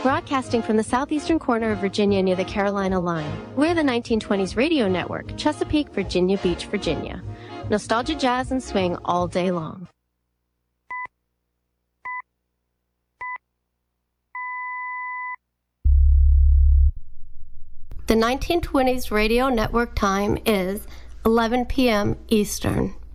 Broadcasting from the southeastern corner of Virginia near the Carolina line, we're the 1920s radio network, Chesapeake, Virginia Beach, Virginia. Nostalgia, jazz, and swing all day long. The 1920s radio network time is 11 p.m. Eastern.